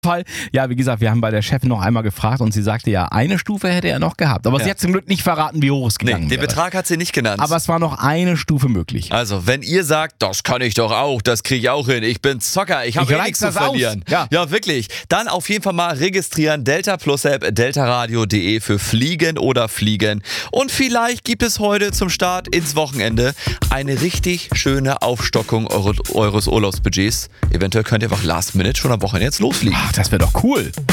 Fall. Ja, wie gesagt, wir haben bei der Chefin noch einmal gefragt und sie sagte ja, eine Stufe hätte er noch gehabt. Aber sie hat zum Glück nicht verraten, wie hoch es gegangen Den wäre. Betrag hat sie nicht genannt. Aber es war noch eine Stufe möglich. Also, wenn ihr sagt, das kann ich doch auch, das kriege ich auch hin, ich bin Zocker, ich habe nichts zu verlieren. Ja, wirklich. Dann auf jeden Fall mal registrieren, Delta Plus App, deltaradio.de für Fliegen oder Fliegen. Und vielleicht gibt es heute zum Start ins Wochenende eine richtig schöne Aufstockung eures Urlaubsbudgets. Eventuell könnt ihr einfach last minute schon am Wochenende jetzt losfliegen. Ach, das wäre doch cool.